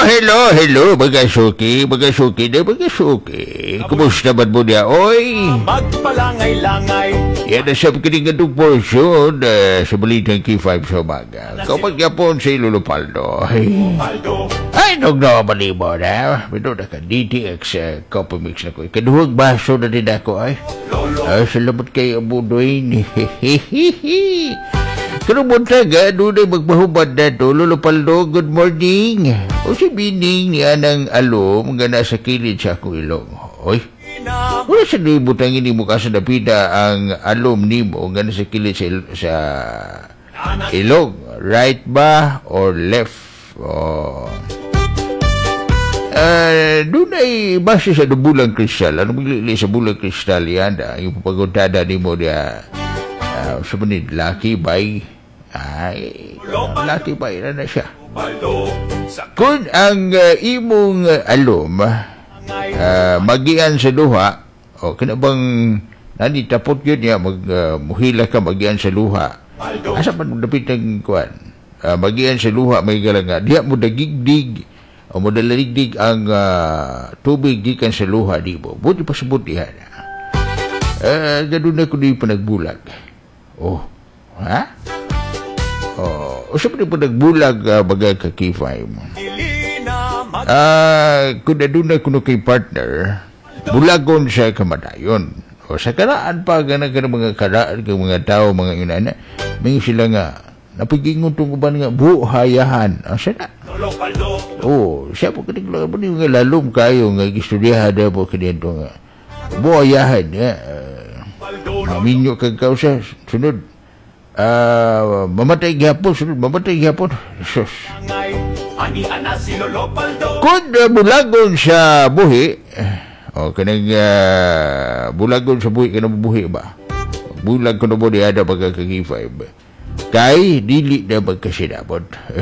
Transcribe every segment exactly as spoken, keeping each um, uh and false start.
hello, hello, mga suki, mga suki na mga suki. Kumusta man mo niya, oy? Magpalangay-langay. Yan na sa kining itong portion uh, sa balitang K five sa umaga. Kapag yapon sa Ilulupaldo. Ay, Paldo. ay nung naman mo na. Mino na ka D T X uh, coffee mix na ko. Kaduhang baso na din ako, ay. Ay, salamat kayo, Budoy. Hehehehe. Kano mo taga, doon ay magpahubad na to, Lulupaldo, good morning. O si Bining ni Anang Alom, nga nasa kilid sa akong ilong. Oy, wala sa nibutang ini mo kasi napita ang alom ni mo, nga nasa kilid sa, il- sa ilong. Right ba or left? Oh. Uh, doon ay base sa bulang kristal. Ano maglili sa bulang kristal yan? Ah, yung paguntada ni mo niya, uh, sa manid, lucky by... Ay, lucky by na na siya. Paldo. Sa Kung ang uh, imong uh, alom, uh, magian sa luha, o kanabang nanitapot yun niya, mag, uh, muhila ka magian sa luha. Paldo. Asa man mo dapit ang kuwan? Uh, magian sa luha, may galanga. Diya mo dagigdig, o mo dalaligdig ang uh, tubig gikan sa luha, di mo. Buti pa sa buti, ha? Uh, ganun na ko di pa nagbulag. Oh, ha? Oh, o siya pa po nagbulag uh, bagay ka K five mo. dili na mag... Ah, kung na doon na kuno kay partner, bulagon siya kamadayon. O sa karaan pa, ganang ka mga karaan, ka mga tao, mga inana, may sila nga, napigingon itong kuban nga, buhayahan. O siya na. Lolo Paldo. Oh, siya po kanig lang po yung lalom kayo, nga gistoryahan na po kanito nga. Buhayahan, nga. Uh, Paldo. maminyo kag kao siya, sunod. Ah, mamatay gyapon, sunod, mamatay gyapon. Sus. Langay. Ani ana si Lolo Paldo. Kung uh, bulagon sa buhi, o kanang uh, bulagon sa buhi, kanang buhi ba? Bulag ko na mo niya na magkakagi five. Kay, dili na magkasinabot.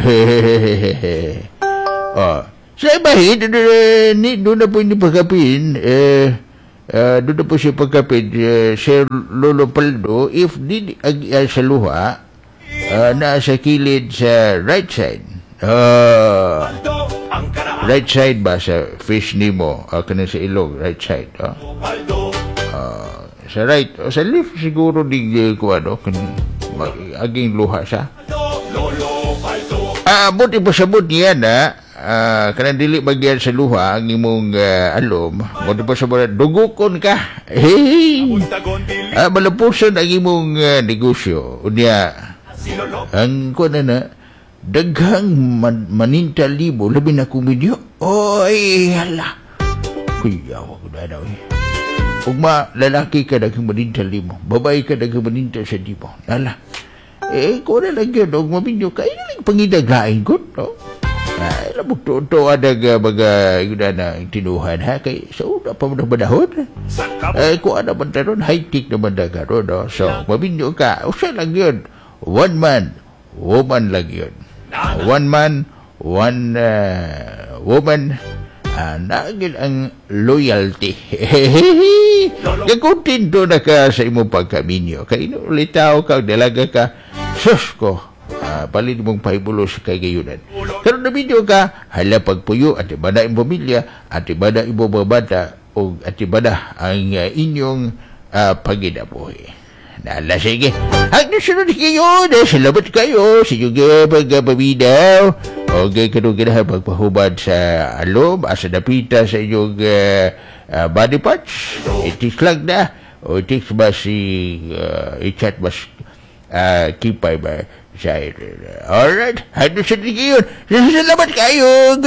Oh, sa ibahin, doon na po hindi pagkapin, eh, uh, doon na po siya pagkapin, uh, Sir Lolo Paldo, if di uh, sa luha, uh, nasa kilid sa right side. Uh, Paldo. Ang karaan. right side ba sa fish nimo? Uh, kanang sa ilog, right side. Uh, Paldo. uh, sa right, o sa left siguro di uh, ko ano, kan, mag, aging luha siya. Lolo Paldo. Ah, buti pa sabot niya na, ah, kanang dili bagyan sa luha ang imong uh, alom. Buti pa sabot, dugukon ka. Hey! Puntagon dili. Ah, malapuson ang imong uh, negosyo. Unya, Si Lolo. ang ko na na, daghang man, maninta libo, labi na kumidyo. Oy, hala. Kuya, ako na daw eh. Kung ma, lalaki ka daghang maninta libo, babae ka daghang maninta sa libo. Hala. Eh, ko na lang yun, huwag mabinyo ka, ina lang pangidagain ko, no? Ay, labog to-to, adag uh, mga, yun na na, tinuhan, ha? Kay, so, na pa mo na manahon. Sa kap... Eh, kung ano man taron, high-tech naman na gano'n, no? So, mabinyo ka, o siya lang yun. One man, woman lang yun. One man, one uh, woman, uh, naagin ang loyalty. Kakuntinto na ka sa imong pagkaminyo. Kaya inulitaw ka, dalaga ka, sus ko, uh, palit mong paibulos kay gayunan. Pero na video ka, hala pagpuyo, at iba na imong pamilya, at iba na imong mga bata, o at iba na ang uh, inyong uh, paginabuhi. Nala, sige. Ang nasunod kayo, salamat kayo sa inyong pagpapaminaw. O gay kanong ganahan pagpahubad sa alom, asa napita sa inyong uh, uh, body parts. Itis lang na. O itis ba si, uh, i-chat ba si, uh, kipay ba sa, alright. Ang nasunod kayo, salamat kayo.